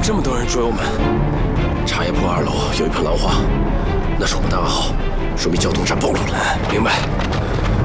这么多人追我们。 茶叶铺2楼有一盆兰花，那是我们的暗号，说明交通站暴露了。 明白。